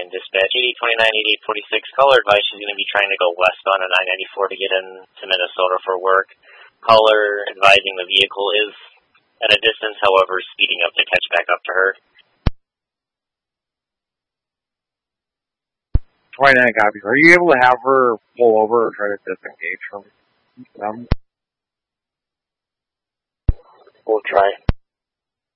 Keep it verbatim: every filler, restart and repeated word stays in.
in dispatch. eighty twenty-nine, eighty-eight forty-six, caller advice she's going to be trying to go westbound on nine ninety-four to get into Minnesota for work. Caller advising the vehicle is at a distance, however, speeding up to catch back up to her. twenty-nine copies. Are you able to have her pull over or try to disengage from them? We'll try.